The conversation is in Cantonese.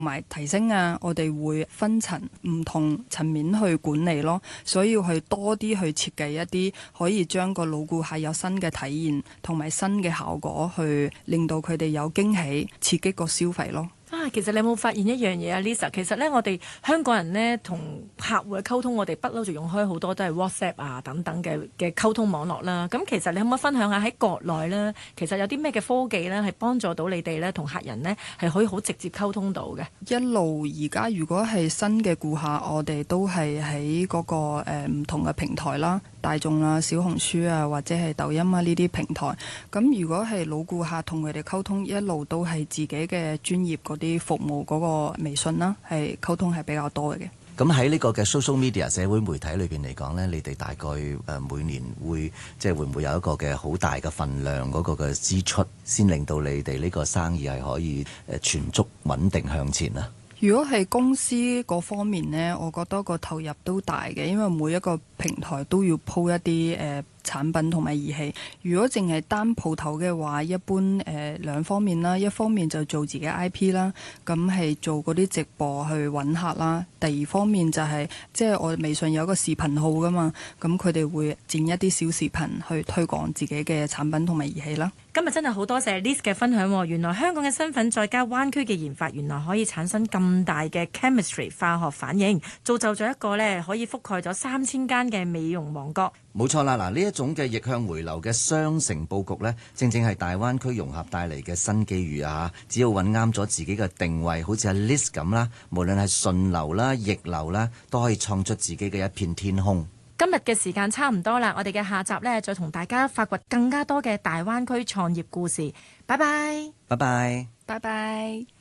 同埋提升啊，我哋會分層唔同層面去管理咯，所以要去多啲去設計一啲可以將個老顧客有新嘅體驗同埋新嘅效果，去令到佢哋有驚喜，刺激個消費咯。 其實你有冇發現一樣嘢啊 Lisa？ 其實呢，我哋香港人呢，同客戶嘅溝通，我哋不嬲就用開好多都係 WhatsApp 啊等等嘅溝通網絡啦。咁其實你可唔可以分享下喺國內呢，其實有啲咩嘅科技呢，係幫助到你哋呢，同客人呢，係可以好直接溝通到嘅？ 一路而家如果係新嘅顧客，我哋都係喺嗰個唔同嘅平台啦，大眾啊、小紅書啊或者係抖音啊呢啲平台。咁如果係老顧客同佢哋溝通，一路都係自己嘅專業嗰啲服務嗰個微信啦，係溝通係比較多嘅。 咁喺呢個嘅 social media 社會媒體裏邊嚟講呢，你哋大概每年會會唔會有一個嘅好大嘅份量嗰個嘅支出，先令到你哋呢個生意係可以全足穩定向前啊？ 如果係公司嗰方面呢，我覺得個投入都大嘅，因為每一個平台都要鋪一啲產品同埋儀器。如果淨係單鋪頭嘅話，一般兩方面啦，一方面就做自己 IP 啦，咁係做嗰啲直播去揾客啦。第二方面就係即係我微信有個視頻號噶嘛，咁佢哋會剪一啲小視頻去推廣自己嘅產品同埋儀器啦。 今日真係好多謝 Liz 嘅分享，原來香港嘅身份再加灣區嘅研發，原來可以產生咁大嘅 chemistry 化學反應，造就咗一個呢可以覆蓋咗3000間嘅美容王國。 冇錯啦，嗱，呢一種嘅逆向回流嘅雙城佈局呢，正正係大灣區融合帶嚟嘅新機遇啊！只要揾啱咗自己嘅定位，好似阿 Liz 咁啦，無論係順流啦、逆流啦，都可以創出自己嘅一片天空。 今日嘅時間差唔多啦，我哋嘅下集呢，再同大家發掘更加多嘅大灣區創業故事。拜拜， 拜拜， 拜拜。